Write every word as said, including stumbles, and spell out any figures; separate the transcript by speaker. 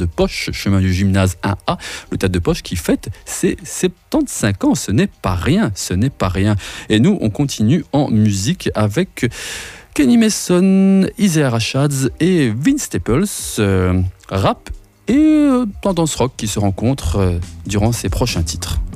Speaker 1: de Poche, chemin du gymnase un A, le théâtre de Poche qui fête ses soixante-quinze ans. Ce n'est pas rien, ce n'est pas rien. Et nous, on continue en musique avec Kenny Mason, Isaiah Rashad et Vince Staples, euh, rap et euh, tendance rock qui se rencontrent euh, durant ces prochains titres.